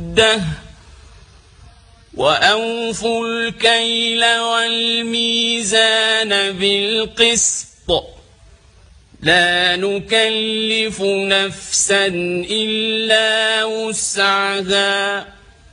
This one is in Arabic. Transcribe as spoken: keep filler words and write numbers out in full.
أُدَّهُ وأوفوا الكيل والميزان بالقسط لا نكلف نفسا إلا وسعها